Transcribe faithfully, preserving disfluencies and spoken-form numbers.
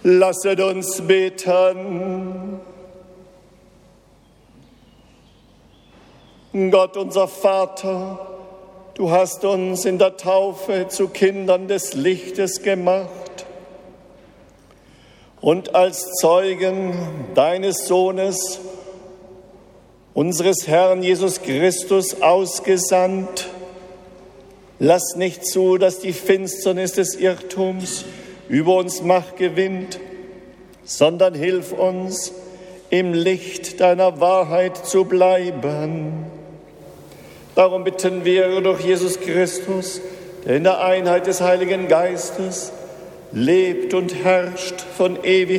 Lasset uns beten. Gott, unser Vater, du hast uns in der Taufe zu Kindern des Lichtes gemacht und als Zeugen deines Sohnes, unseres Herrn Jesus Christus, ausgesandt. Lass nicht zu, dass die Finsternis des Irrtums über uns Macht gewinnt, sondern hilf uns, im Licht deiner Wahrheit zu bleiben. Darum bitten wir durch Jesus Christus, der in der Einheit des Heiligen Geistes lebt und herrscht von Ewigkeit